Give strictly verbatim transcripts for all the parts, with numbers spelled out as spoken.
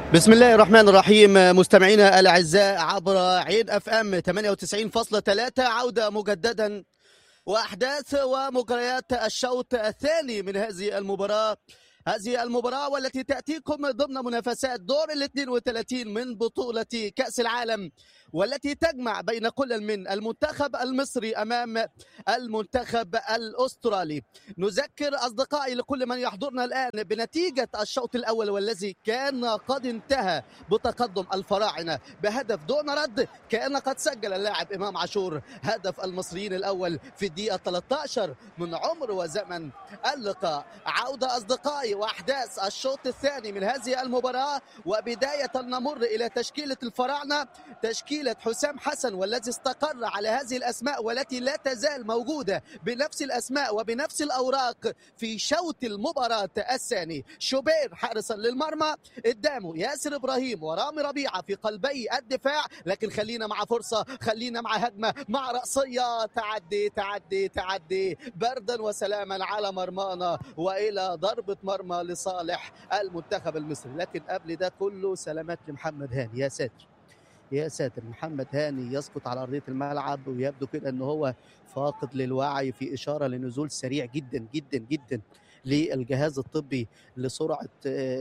بسم الله الرحمن الرحيم. مستمعينا الاعزاء عبر عين اف ام ثمانية وتسعين فاصلة ثلاثة، عوده مجددا واحداث ومجريات الشوط الثاني من هذه المباراه هذه المباراة والتي تأتيكم ضمن منافسات دور ال اثنين وثلاثين من بطولة كأس العالم، والتي تجمع بين كل من المنتخب المصري أمام المنتخب الأسترالي. نذكر أصدقائي لكل من يحضرنا الآن بنتيجة الشوط الأول، والذي كان قد انتهى بتقدم الفراعنة بهدف دون رد. كان قد سجل اللاعب إمام عاشور هدف المصريين الأول في الدقيقة ثلاثة عشر من عمر وزمن اللقاء. عودة أصدقائي وأحداث الشوط الثاني من هذه المباراة، وبداية نمر إلى تشكيلة الفراعنة، تشكيلة حسام حسن والذي استقر على هذه الأسماء والتي لا تزال موجودة بنفس الأسماء وبنفس الأوراق في شوط المباراة الثاني. شوبير حارسا للمرمى، قدامه ياسر إبراهيم ورامي ربيعة في قلبي الدفاع، لكن خلينا مع فرصة، خلينا مع هجمة، مع رأسية، تعدي تعدي تعدي بردا وسلاما على مرمانا وإلى ضربة مرمى لصالح المنتخب المصري. لكن قبل ده كله سلامات لمحمد هاني. يا ساتر يا ساتر، محمد هاني يسقط على أرضية الملعب ويبدو كده أنه هو فاقد للوعي، في إشارة لنزول سريع جدا جدا جدا للجهاز الطبي لسرعة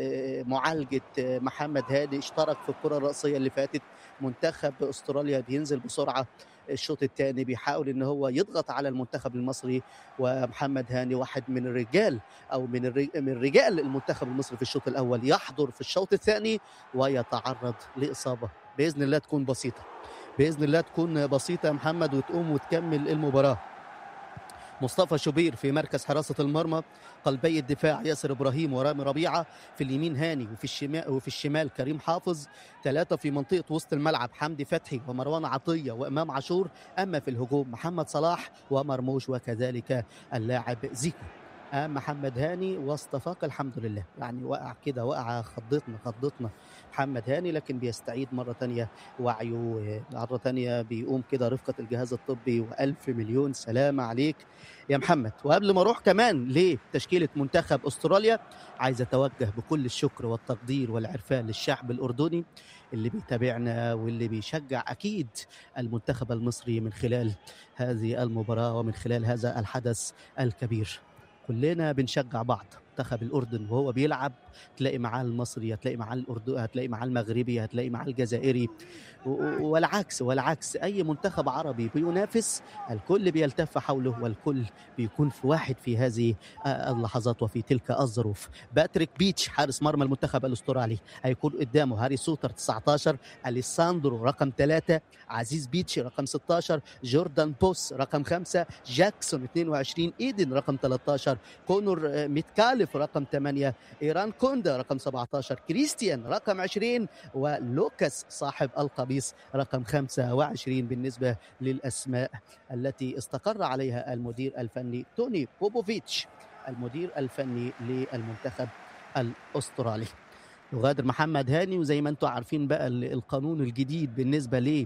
معالجة محمد هاني. اشترك في الكرة الرأسية اللي فاتت. منتخب أستراليا بينزل بسرعة الشوط الثاني، بيحاول ان هو يضغط على المنتخب المصري، ومحمد هاني واحد من الرجال او من من رجال المنتخب المصري في الشوط الاول يحضر في الشوط الثاني ويتعرض لاصابه. باذن الله تكون بسيطه، باذن الله تكون بسيطه يا محمد، وتقوم وتكمل المباراه. مصطفى شوبير في مركز حراسة المرمى، قلبي الدفاع ياسر إبراهيم ورامي ربيعة، في اليمين هاني وفي الشمال وفي الشمال كريم حافظ، ثلاثة في منطقة وسط الملعب حمدي فتحي ومروان عطية وإمام عاشور، أما في الهجوم محمد صلاح ومرموش وكذلك اللاعب زيكو. آه محمد هاني واستفاق الحمد لله، يعني وقع كده وقع خضتنا خضتنا محمد هاني، لكن بيستعيد مرة تانية وعيه، مرة تانية بيقوم كده رفقة الجهاز الطبي، وألف مليون سلامة عليك يا محمد. وقبل ما اروح كمان لتشكيله منتخب استراليا، عايز اتوجه بكل الشكر والتقدير والعرفان للشعب الاردني اللي بيتابعنا واللي بيشجع اكيد المنتخب المصري من خلال هذه المباراه ومن خلال هذا الحدث الكبير. كلنا بنشجع بعض. منتخب الاردن وهو بيلعب تلاقي معاه المصري، هتلاقي معاه الاردن، هتلاقي معاه المغربي، هتلاقي معاه الجزائري، والعكس والعكس. اي منتخب عربي بينافس الكل بيلتف حوله، والكل بيكون في واحد في هذه اللحظات وفي تلك الظروف. باتريك بيتش حارس مرمى المنتخب الاسترالي هيكون قدامه هاري سوتر تسعة عشر، اليساندرو رقم ثلاثة، عزيز بيتش رقم ستة عشر، جوردان بوس رقم خمسة، جاكسون اثنين وعشرين، ايدن رقم ثلاثة عشر، كونور ميتكالف رقم ثمانية، ايران كوندا رقم سبعة عشر، كريستيان رقم عشرين، ولوكاس صاحب القميص رقم خمسة وعشرين. بالنسبة للأسماء التي استقر عليها المدير الفني توني بوبوفيتش، المدير الفني للمنتخب الأسترالي. يغادر محمد هاني، وزي ما انتم عارفين بقى القانون الجديد بالنسبة ليه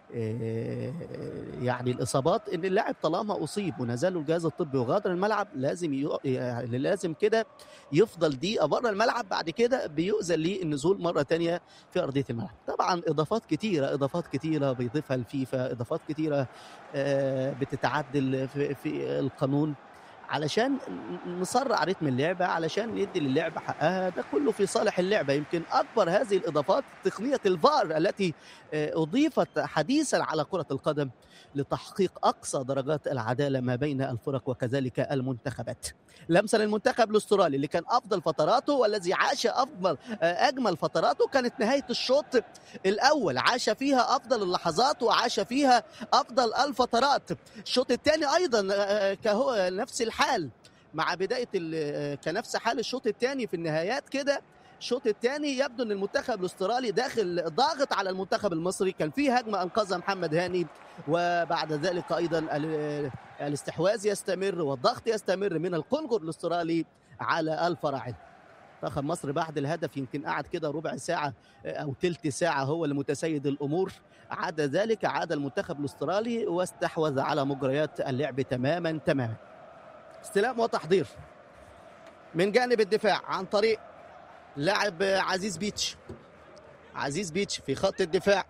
يعني الإصابات، إن اللاعب طالما أصيب ونزله الجهاز الطبي وغادر الملعب لازم يو... يعني لازم كده يفضل دقيقة بره الملعب، بعد كده بيؤذن ليه النزول مرة تانية في أرضية الملعب. طبعا إضافات كتيرة إضافات كتيرة بيضيفها الفيفا، إضافات كتيرة بتتعدل في, في القانون علشان نسرع رتم اللعبة، علشان ندي للعبة حقها، ده كله في صالح اللعبة. يمكن أكبر هذه الإضافات تقنية الفار التي أضيفت حديثا على كرة القدم لتحقيق أقصى درجات العدالة ما بين الفرق وكذلك المنتخبات. لمسا للمنتخب الأسترالي اللي كان أفضل فتراته والذي عاش أفضل أجمل فتراته كانت نهاية الشوط الأول، عاش فيها أفضل اللحظات وعاش فيها أفضل الفترات. الشوط الثاني أيضا كهو نفس الحال، مع بداية كنفس حال الشوط الثاني في النهايات كده. الشوط الثاني يبدو ان المنتخب الاسترالي داخل ضاغط على المنتخب المصري، كان فيه هجمه انقذها محمد هاني، وبعد ذلك ايضا الاستحواذ يستمر والضغط يستمر من الكونغر الاسترالي على الفراعنه. منتخب مصر بعد الهدف يمكن قعد كده ربع ساعه او ثلث ساعه هو اللي متسيد الامور، عدا ذلك عاد المنتخب الاسترالي واستحوذ على مجريات اللعب تماما تماما. استلام وتحضير من جانب الدفاع عن طريق لاعب عزيز بيتش، عزيز بيتش في خط الدفاع،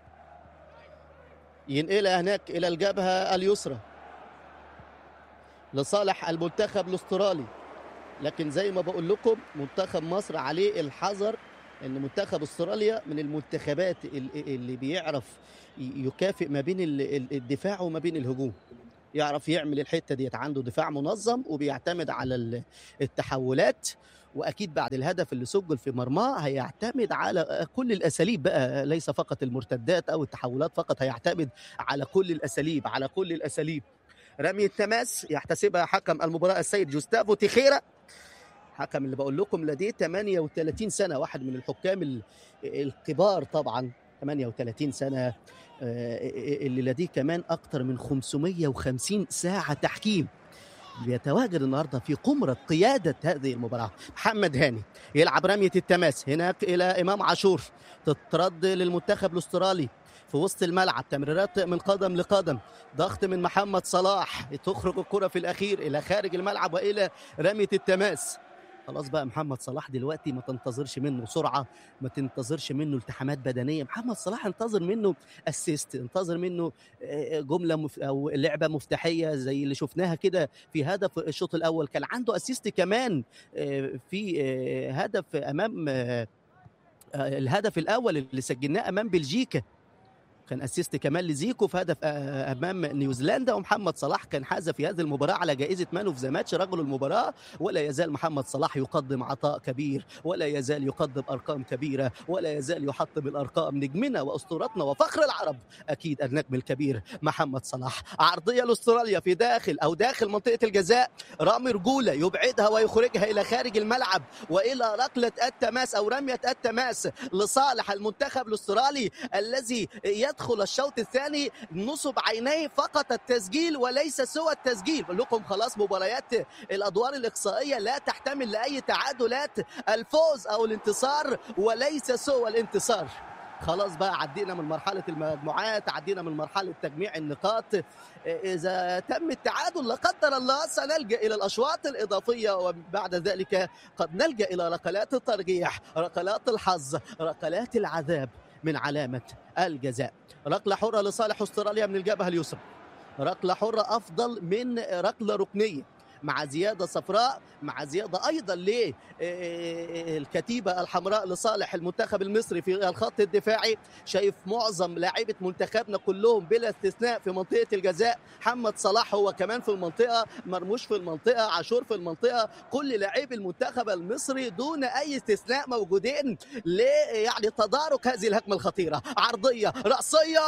ينقلها هناك إلى الجبهة اليسرى لصالح المنتخب الأسترالي. لكن زي ما بقول لكم منتخب مصر عليه الحذر، ان منتخب استراليا من المنتخبات اللي بيعرف يكافئ ما بين الدفاع وما بين الهجوم، يعرف يعمل الحته ديت، عنده دفاع منظم وبيعتمد على التحولات، واكيد بعد الهدف اللي سجل في مرماه هيعتمد على كل الاساليب بقى، ليس فقط المرتدات او التحولات فقط، هيعتمد على كل الاساليب على كل الاساليب. رمي التماس يحتسبها حكم المباراه السيد جوستافو تيخيرا، حكم اللي بقول لكم لديه ثمانية وثلاثين سنه، واحد من الحكام الكبار طبعا، ثمانية وثلاثين سنه، اللي لديه كمان اكثر من خمسمائة وخمسين ساعه تحكيم، بيتواجد النهارده في قمه قياده هذه المباراه. محمد هاني يلعب رميه التماس هناك الى امام عاشور، تترد للمنتخب الاسترالي في وسط الملعب، تمريرات من قدم لقدم، ضغط من محمد صلاح، تخرج الكره في الاخير الى خارج الملعب والى رميه التماس. خلاص بقى محمد صلاح دلوقتي ما تنتظرش منه سرعه، ما تنتظرش منه التحامات بدنيه، محمد صلاح انتظر منه اسيست، انتظر منه جمله مف... او لعبه مفتاحيه زي اللي شفناها كده في هدف الشوط الاول، كان عنده اسيست كمان في هدف امام الهدف الاول اللي سجلناه امام بلجيكا، كان اسيست كمان لزيكو في هدف امام نيوزيلندا. ومحمد صلاح كان حاز في هذه المباراه على جائزه مان اوف ذا ماتش، رجل المباراه. ولا يزال محمد صلاح يقدم عطاء كبير، ولا يزال يقدم ارقام كبيره، ولا يزال يحطم الارقام. نجمنا واسطورتنا وفخر العرب اكيد النجم الكبير محمد صلاح. عرضيه لاستراليا في داخل او داخل منطقه الجزاء، رامي رجوله يبعدها ويخرجها الى خارج الملعب والى ركله التماس او رميه التماس لصالح المنتخب الاسترالي الذي يدخل الشوط الثاني نصب عينيه فقط التسجيل وليس سوى التسجيل. بقول لكم خلاص مباريات الادوار الاقصائيه لا تحتمل لاي تعادلات، الفوز او الانتصار وليس سوى الانتصار. خلاص بقى عدينا من مرحله المجموعات، عدينا من مرحله تجميع النقاط. اذا تم التعادل لا قدر الله سنلجا الى الاشواط الاضافيه، وبعد ذلك قد نلجا الى ركلات الترجيح، ركلات الحظ، ركلات العذاب من علامة الجزاء. ركلة حرة لصالح استراليا من الجبهة اليسرى، ركلة حرة أفضل من ركلة ركنية، مع زيادة صفراء، مع زيادة أيضا للكتيبة الحمراء لصالح المنتخب المصري في الخط الدفاعي. شايف معظم لاعيبة منتخبنا كلهم بلا استثناء في منطقة الجزاء، محمد صلاح هو كمان في المنطقة، مرموش في المنطقة، عاشور في المنطقة، كل لاعبي المنتخب المصري دون أي استثناء موجودين ل يعني تدارك هذه الهجمة الخطيرة. عرضية رأسية،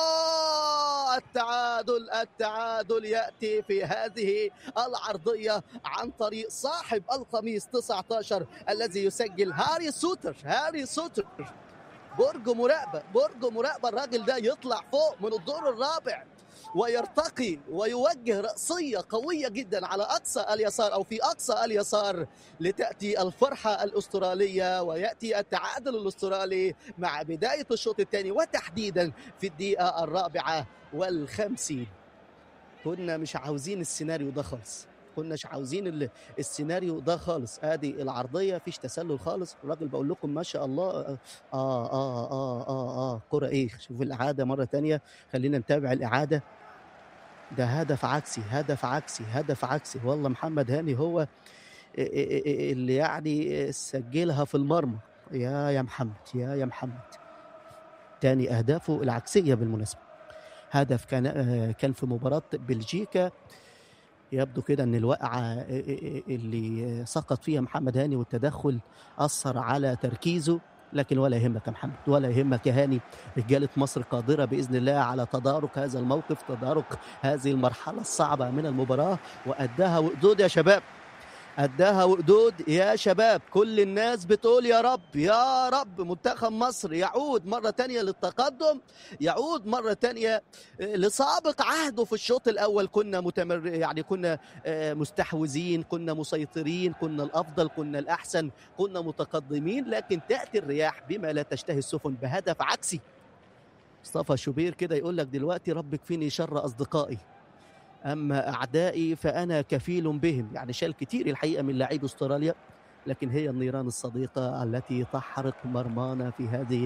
التعادل التعادل يأتي في هذه العرضية عن طريق صاحب القميص تسعة عشر الذي يسجل هاري سوتر. هاري سوتر برج مراقبة، برج مراقبة، الراجل ده يطلع فوق من الدور الرابع ويرتقي ويوجه رأسية قوية جدا على أقصى اليسار أو في أقصى اليسار، لتأتي الفرحة الأسترالية ويأتي التعادل الأسترالي مع بداية الشوط الثاني، وتحديدا في الدقيقة الرابعة والخمسين. كنا مش عاوزين السيناريو ده خالص، كناش عاوزين السيناريو ده خالص. ادي العرضيه فيش تسلل خالص، الراجل بقول لكم ما شاء الله. اه اه اه اه اه كره ايه، شوف الاعاده مره ثانيه، خلينا نتابع الاعاده. ده هدف عكسي، هدف عكسي، هدف عكسي، والله محمد هاني هو اللي يعني سجلها في المرمى. يا يا محمد، يا يا محمد، تاني اهدافه العكسيه بالمناسبه. هدف كان كان في مباراه بلجيكا، يبدو كده ان الوقعه اللي سقط فيها محمد هاني والتدخل اثر على تركيزه، لكن ولا يهمك يا محمد، ولا يهمك يا هاني. رجاله مصر قادره باذن الله على تدارك هذا الموقف، تدارك هذه المرحله الصعبه من المباراه، واداها وقدود يا شباب، أداها وقدود يا شباب. كل الناس بتقول يا رب يا رب منتخب مصر يعود مرة تانية للتقدم، يعود مرة تانية لسابق عهده. في الشوط الأول كنا متمر يعني كنا مستحوذين، كنا مسيطرين، كنا الأفضل، كنا الأحسن، كنا متقدمين، لكن تأتي الرياح بما لا تشتهي السفن بهدف عكسي. مصطفى شوبير كده يقول لك دلوقتي رب كفيني شر أصدقائي، أما أعدائي فأنا كفيل بهم. يعني شال كتير الحقيقة من لاعبي أستراليا، لكن هي النيران الصديقة التي تحرق مرمانا في هذه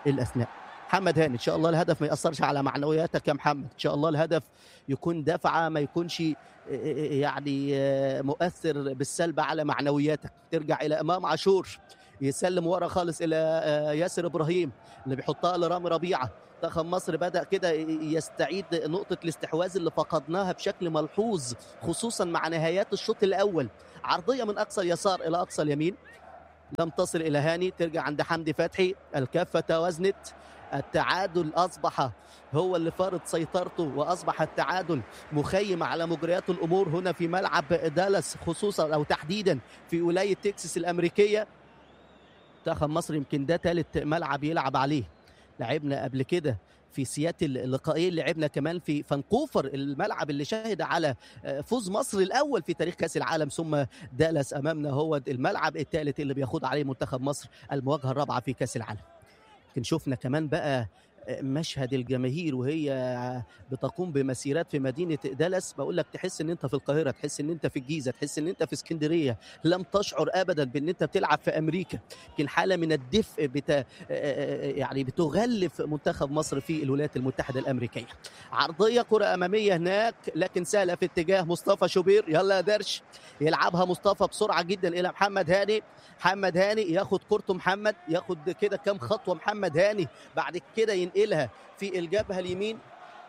الاثناء. محمد هاني ان شاء الله الهدف ما ياثرش على معنوياتك يا محمد، ان شاء الله الهدف يكون دفعه ما يكونش يعني مؤثر بالسلب على معنوياتك. ترجع الى امام عاشور، يسلم ورا خالص الى ياسر ابراهيم اللي بيحطها لرامي ربيعه. منتخب مصر بدا كده يستعيد نقطه الاستحواذ اللي فقدناها بشكل ملحوظ خصوصا مع نهايات الشوط الاول. عرضيه من اقصى اليسار الى اقصى اليمين، لم تصل الى هاني، ترجع عند حمدي فتحي. الكفه توازنت، التعادل اصبح هو اللي فارض سيطرته، واصبح التعادل مخيم على مجريات الامور هنا في ملعب دالاس خصوصا او تحديدا في ولايه تكساس الامريكيه. منتخب مصر يمكن ده ثالث ملعب يلعب عليه. لعبنا قبل كده في سياتل اللقاءين، لعبنا كمان في فانكوفر الملعب اللي شهد على فوز مصر الاول في تاريخ كاس العالم، ثم دالاس امامنا هو الملعب الثالث اللي بيخوض عليه منتخب مصر المواجهه الرابعه في كاس العالم. لكن شفنا كمان بقى مشهد الجماهير وهي بتقوم بمسيرات في مدينه دالاس، بقول لك تحس ان انت في القاهره، تحس ان انت في الجيزه، تحس ان انت في اسكندريه، لم تشعر ابدا بان انت بتلعب في امريكا. يمكن حاله من الدفء بت... يعني بتغلف منتخب مصر في الولايات المتحده الامريكيه. عرضيه كره اماميه هناك لكن سهله في اتجاه مصطفى شوبير. يلا يا درش، يلعبها مصطفى بسرعه جدا الى محمد هاني. محمد هاني ياخد كورته، محمد ياخد كده كام خطوه محمد هاني، بعد كده ينقلها في الجبهه اليمين.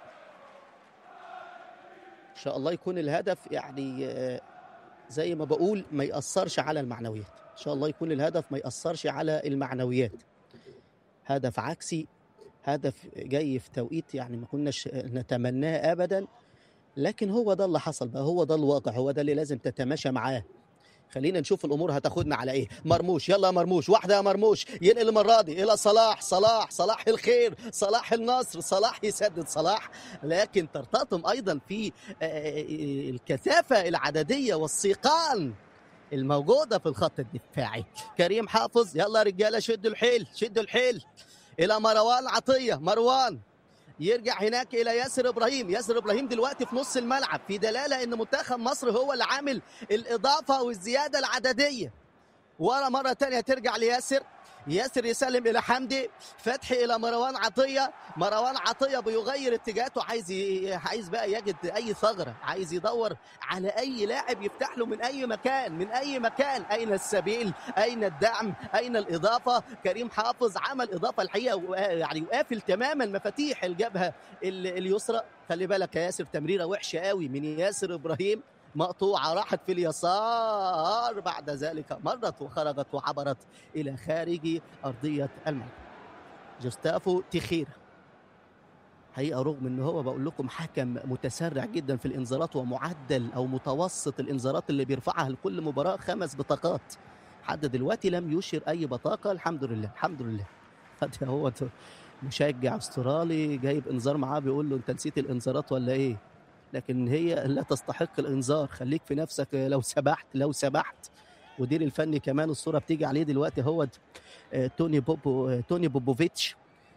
ان شاء الله يكون الهدف يعني زي ما بقول ما ياثرش على المعنويات، ان شاء الله يكون الهدف ما ياثرش على المعنويات. هدف عكسي، هدف جاي في توقيت يعني ما كناش نتمناه ابدا، لكن هو ده اللي حصل بقى، هو ده الواقع، هو ده اللي لازم تتماشى معاه. خلينا نشوف الامور هتاخدنا على ايه. مرموش، يلا يا مرموش، واحده يا مرموش، ينقل المره دي الى صلاح. صلاح صلاح الخير، صلاح النصر، صلاح يسدد صلاح، لكن ترتطم ايضا في الكثافه العدديه والثقال الموجوده في الخط الدفاعي. كريم حافظ، يلا يا رجاله شدوا الحيل، شدوا الحيل الى مروان عطيه. مروان يرجع هناك الى ياسر ابراهيم. ياسر ابراهيم دلوقتي في نص الملعب، في دلاله ان منتخب مصر هو اللي عامل الاضافه والزياده العدديه. ورا مره ثانيه ترجع لياسر، ياسر يسلم الى حمدي فتحي الى مروان عطيه. مروان عطيه بيغير اتجاهاته، عايز ي... عايز بقى يجد اي ثغره، عايز يدور على اي لاعب يفتح له من اي مكان، من اي مكان. اين السبيل؟ اين الدعم؟ اين الاضافه؟ كريم حافظ عمل اضافه الحقيقه يعني وقافل تماما مفاتيح الجبهه اليسرى. خلي بالك يا ياسر، تمريره وحشه قوي من ياسر ابراهيم، مقطوعة راحت في اليسار، بعد ذلك مرت وخرجت وعبرت إلى خارج أرضية الملعب. جوستافو تيخيرا حقيقة رغم أنه هو بقول لكم حكم متسرع جدا في الإنذارات، ومعدل أو متوسط الإنذارات اللي بيرفعها لكل مباراة خمس بطاقات، حد دلوقتي لم يشر أي بطاقة. الحمد لله الحمد لله. هو مشجع استرالي جايب إنذار معاه بيقول له أنت نسيت الإنذارات ولا إيه؟ لكن هي لا تستحق الانذار، خليك في نفسك لو سبحت لو سبحت. ودير الفني كمان الصوره بتيجي عليه دلوقتي هو توني بوبو توني بوبوفيتش،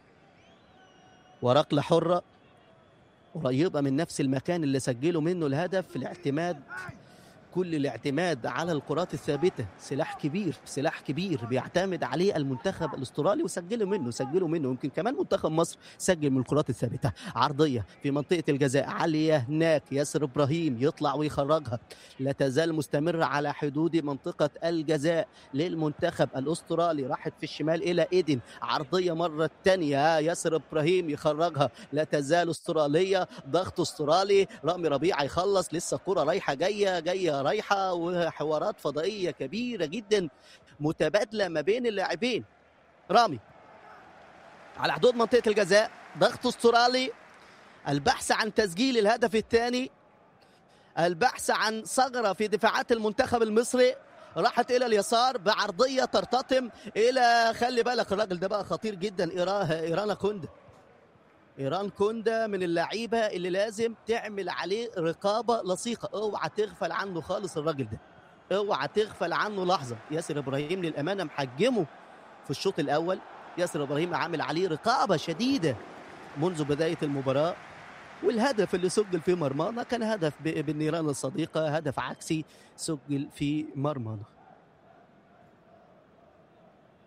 وركله حره قريبه من نفس المكان اللي سجلوا منه الهدف. الاعتماد، كل الاعتماد على الكرات الثابته، سلاح كبير سلاح كبير بيعتمد عليه المنتخب الاسترالي، وسجلوا منه سجلوا منه يمكن كمان منتخب مصر سجل من الكرات الثابته. عرضيه في منطقه الجزاء عاليه هناك، ياسر ابراهيم يطلع ويخرجها، لا تزال مستمره على حدود منطقه الجزاء للمنتخب الاسترالي، راحت في الشمال الى ايدن. عرضيه مره ثانيه ياسر ابراهيم يخرجها، لا تزال استراليه، ضغط استرالي. رامي ربيعه يخلص، لسه كره رايحه جايه جايه رايحه، وحوارات فضائيه كبيره جدا متبادله ما بين اللاعبين. رامي على حدود منطقه الجزاء، ضغط استرالي، البحث عن تسجيل الهدف الثاني، البحث عن ثغره في دفاعات المنتخب المصري. راحت الى اليسار بعرضيه ترتطم الى، خلي بالك الراجل ده بقى خطير جدا، ايران كوندا. ايران كوندا من اللعيبه اللي لازم تعمل عليه رقابه لصيقه، اوعى تغفل عنه خالص الراجل ده، اوعى تغفل عنه لحظه. ياسر ابراهيم للامانه محجمه في الشوط الاول، ياسر ابراهيم عامل عليه رقابه شديده منذ بدايه المباراه، والهدف اللي سجل في مرمانا كان هدف بالنيران الصديقه، هدف عكسي سجل في مرمانا.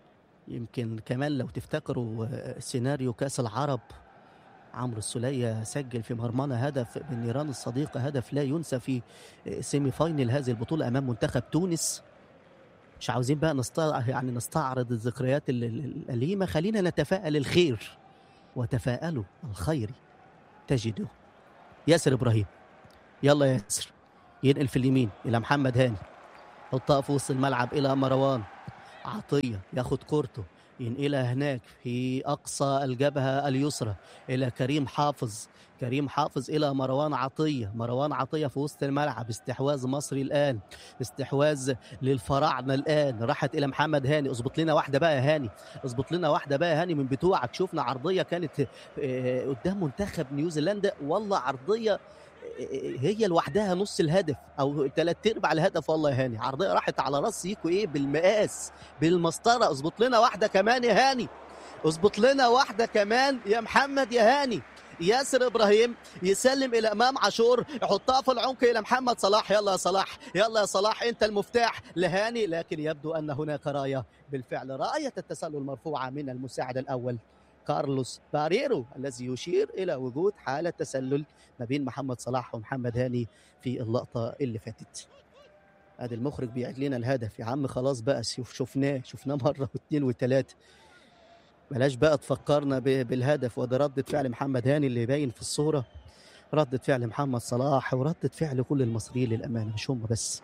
يمكن كمان لو تفتكروا سيناريو كأس العرب، عمرو السولية سجل في مرمانا هدف بالنيران الصديقة، هدف لا ينسى في سيمي فاينل هذه البطولة أمام منتخب تونس. مش عاوزين بقى نستع... يعني نستعرض الذكريات الأليمة، خلينا نتفائل الخير، وتفائلوا الخير تجده. ياسر إبراهيم، يلا ياسر، ينقل في اليمين إلى محمد هاني، حطها في وسط الملعب إلى مروان عطية، ياخد كورته ينقلها هناك في أقصى الجبهة اليسرى إلى كريم حافظ، كريم حافظ إلى مروان عطية، مروان عطية في وسط الملعب، استحواذ مصري الآن، استحواذ للفراعنة الآن، راحت إلى محمد هاني. اظبط لنا واحدة بقى يا هاني، اظبط لنا واحدة بقى يا هاني من بتوعك. شفنا عرضية كانت قدام منتخب نيوزيلندا، والله عرضية هي لوحدها نص الهدف او ثلاث ارباع الهدف. والله يا هاني عرضيه راحت على راس سيكو ايه بالمقاس بالمسطره. اظبط لنا واحده كمان يا هاني، اظبط لنا واحده كمان يا محمد يا هاني. ياسر ابراهيم يسلم الى امام عاشور، يحطها في العمق الى محمد صلاح. يلا يا صلاح، يلا يا صلاح، انت المفتاح لهاني، لكن يبدو ان هناك رايه، بالفعل رايه التسلل مرفوعه من المساعد الاول كارلوس باريرو الذي يشير إلى وجود حالة تسلل ما بين محمد صلاح ومحمد هاني في اللقطة اللي فاتت. ادي المخرج بيعد لنا الهدف يا عم، خلاص بقى شوف، شفناه شفناه مرة واثنين وثلاثة، بلاش بقى تفكرنا بالهدف. وده ردة فعل محمد هاني اللي باين في الصورة، ردة فعل محمد صلاح وردة فعل كل المصريين للأمانة، مش هم بس،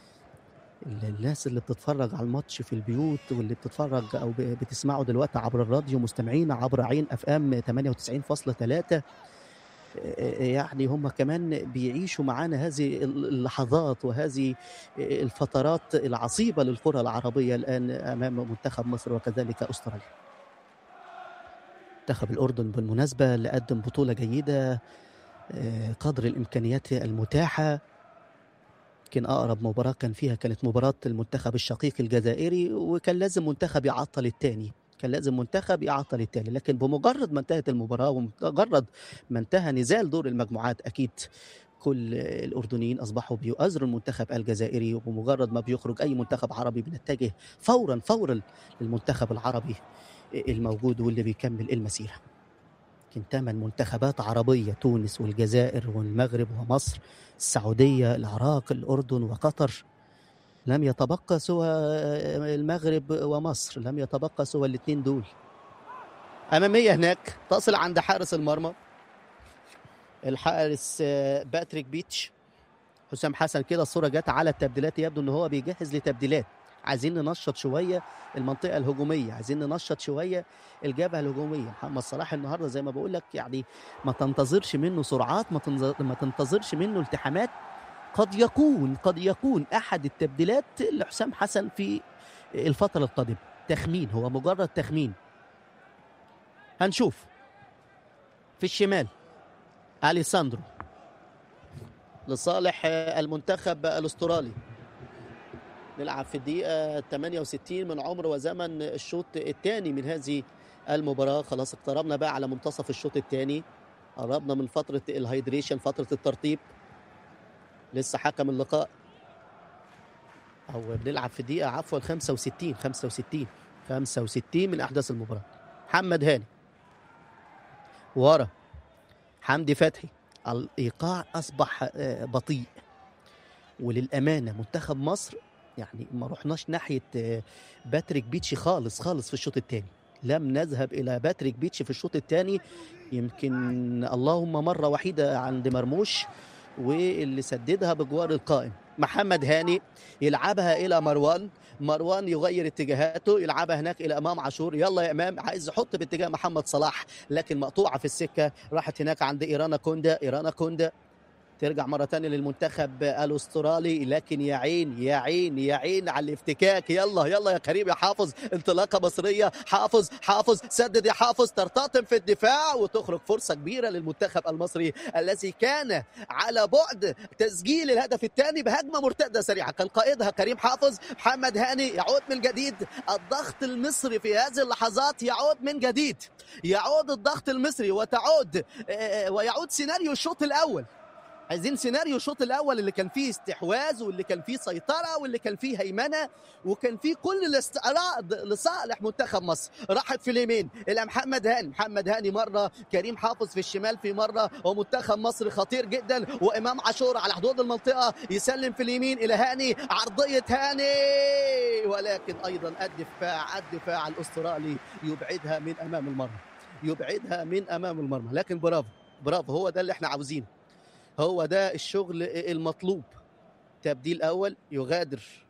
الناس اللي بتتفرج على الماتش في البيوت واللي بتتفرج او بتسمعوا دلوقتي عبر الراديو، مستمعين عبر عين اف ام ثمانية وتسعين فاصلة ثلاثة، يعني هم كمان بيعيشوا معانا هذه اللحظات وهذه الفترات العصيبة للكرة العربية الآن أمام منتخب مصر وكذلك أستراليا. منتخب الأردن بالمناسبة اللي قدم بطولة جيدة قدر الإمكانيات المتاحة، يمكن أقرب مباراة كان فيها كانت مباراة المنتخب الشقيق الجزائري، وكان لازم منتخب يعطل الثاني، كان لازم منتخب يعطل الثاني، لكن بمجرد ما انتهت المباراة ومجرد ما انتهى نزال دور المجموعات أكيد كل الأردنيين أصبحوا بيؤازروا المنتخب الجزائري، وبمجرد ما بيخرج أي منتخب عربي بنتجه فورا فورا للمنتخب العربي الموجود واللي بيكمل المسيرة. يمكن ثمان منتخبات عربية، تونس والجزائر والمغرب ومصر، السعودية، العراق، الأردن وقطر، لم يتبقى سوى المغرب ومصر، لم يتبقى سوى الاثنين دول. أمامية هناك تصل عند حارس المرمى، الحارس باتريك بيتش. حسام حسن كده الصورة جت على التبديلات، يبدو ان هو بيجهز لتبديلات، عايزين ننشط شوية المنطقة الهجومية، عايزين ننشط شوية الجبهة الهجومية. محمد صلاح النهاردة زي ما بقول لك يعني ما تنتظرش منه سرعات، ما تنتظرش منه التحامات، قد يكون قد يكون أحد التبديلات لحسام حسن في الفترة القادمة. تخمين، هو مجرد تخمين، هنشوف. في الشمال أليساندرو لصالح المنتخب الأسترالي، نلعب في الدقيقة ثمانية وستين من عمر وزمن الشوط الثاني من هذه المباراة. خلاص اقتربنا بقى على منتصف الشوط الثاني، قربنا من فترة الهيدريشن، فترة الترطيب، لسه حكم اللقاء أو بنلعب في الدقيقة عفوا خمسة وستين خمسة وستين خمسة وستين من أحداث المباراة. محمد هاني ورا حمدي فتحي، الإيقاع أصبح بطيء، وللأمانة منتخب مصر يعني ما رحناش ناحية باتريك بيتش خالص خالص في الشوط الثاني، لم نذهب إلى باتريك بيتش في الشوط الثاني، يمكن اللهم مرة وحيدة عند مرموش واللي سددها بجوار القائم. محمد هاني يلعبها إلى مروان، مروان يغير اتجاهاته، يلعبها هناك إلى إمام عاشور، يلا يا إمام، عايز يحط باتجاه محمد صلاح لكن مقطوعة في السكة، راحت هناك عند إيرانا كوندا، إيرانا كوندا ترجع مرة تانية للمنتخب الأسترالي، لكن يا عين يا عين يا عين على الافتكاك. يلا يلا يا كريم يا حافظ، انطلاقة مصرية، حافظ حافظ سدد يا حافظ، ترتطم في الدفاع وتخرج فرصة كبيرة للمنتخب المصري الذي كان على بعد تسجيل الهدف الثاني بهجمة مرتدة سريعة كان قائدها كريم حافظ. محمد هاني يعود من جديد، الضغط المصري في هذه اللحظات يعود من جديد، يعود الضغط المصري وتعود ويعود سيناريو الشوط الأول. عايزين سيناريو الشوط الاول اللي كان فيه استحواذ واللي كان فيه سيطره واللي كان فيه هيمنه وكان فيه كل الاستعراض لصالح منتخب مصر. راحت في اليمين الى محمد هاني، محمد هاني مره، كريم حافظ في الشمال في مره، ومنتخب مصر خطير جدا، وامام عاشور على حدود المنطقه يسلم في اليمين الى هاني، عرضيه هاني، ولكن ايضا الدفاع الدفاع الاسترالي يبعدها من امام المرمى، يبعدها من امام المرمى. لكن برافو برافو، هو ده اللي احنا عاوزينه، هو ده الشغل المطلوب. تبديل اول يغادر